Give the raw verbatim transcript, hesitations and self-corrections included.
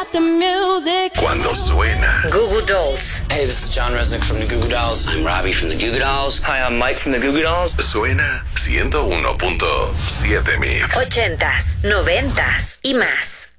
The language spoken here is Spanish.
Let the music. Cuando suena. Goo Goo Dolls. Hey, this is John Resnick from the Goo Goo Dolls. I'm Robbie from the Goo Goo Dolls. Hi, I'm Mike from the Goo Goo Dolls. Suena ciento uno punto siete Mix. Ochentas, noventas y más.